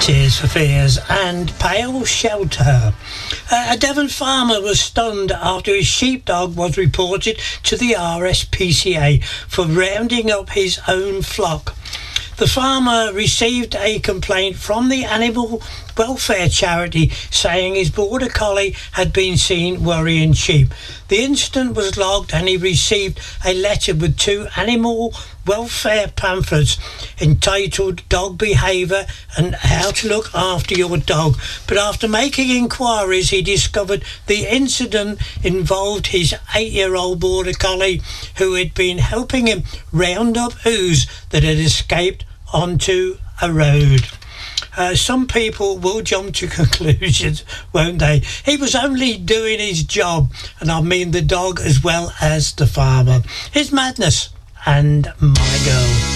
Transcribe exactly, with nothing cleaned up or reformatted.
Tears for Fears and Pale Shelter. Uh, a Devon farmer was stunned after his sheepdog was reported to the R S P C A for rounding up his own flock. The farmer received a complaint from the animal welfare charity saying his border collie had been seen worrying sheep. The incident was logged and he received a letter with two animal welfare pamphlets entitled Dog Behaviour and How to Look After Your Dog. But after making inquiries, he discovered the incident involved his eight-year-old border collie who had been helping him round up ooze that had escaped onto a road. Uh, some people will jump to conclusions, won't they? He was only doing his job, and I mean the dog as well as the farmer. It's madness and my girl.